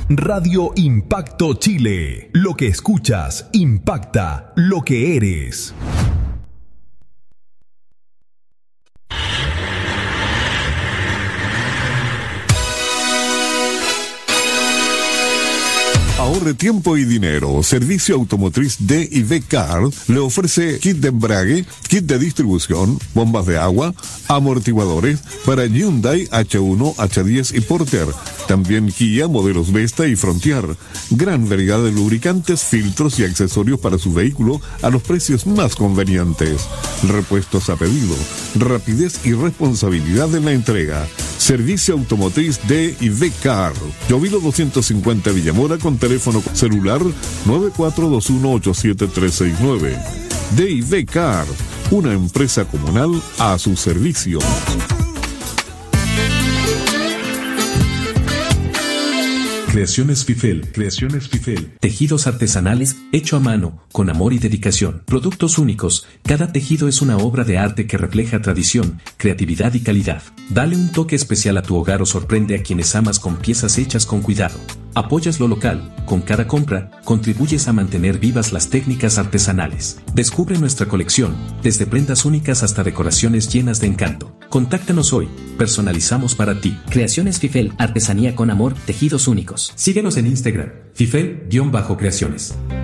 Radio Impacto Chile. Lo que escuchas impacta lo que eres. Ahorre tiempo y dinero. Servicio Automotriz D&V Car le ofrece kit de embrague, kit de distribución, bombas de agua, amortiguadores para Hyundai H1, H10 y Porter. También Kia, modelos Vesta y Frontier. Gran variedad de lubricantes, filtros y accesorios para su vehículo a los precios más convenientes. Repuestos a pedido. Rapidez y responsabilidad en la entrega. Servicio Automotriz D&V Car. Llovilo 250 Villamora con teléfono celular 9421-87369. D&V Car, una empresa comunal a su servicio. Creaciones Fifel. Tejidos artesanales, hecho a mano, con amor y dedicación. Productos únicos. Cada tejido es una obra de arte que refleja tradición, creatividad y calidad. Dale un toque especial a tu hogar o sorprende a quienes amas con piezas hechas con cuidado. Apoyas lo local. Con cada compra, contribuyes a mantener vivas las técnicas artesanales. Descubre nuestra colección, desde prendas únicas hasta decoraciones llenas de encanto. Contáctanos hoy. Personalizamos para ti. Creaciones Fifel, artesanía con amor, tejidos únicos. Síguenos en Instagram, Fifel-creaciones.